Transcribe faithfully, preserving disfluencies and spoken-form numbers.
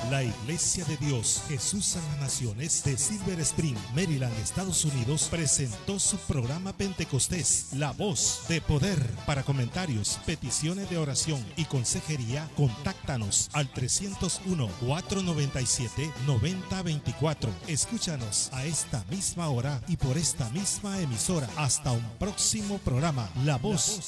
La Iglesia de Dios Jesús a las Naciones de Silver Spring, Maryland, Estados Unidos, presentó su programa Pentecostés, La Voz de Poder. Para comentarios, peticiones de oración y consejería, contáctanos al trescientos uno, cuatrocientos noventa y siete, noventa veinticuatro. Escúchanos a esta misma hora y por esta misma emisora. Hasta un próximo programa, La Voz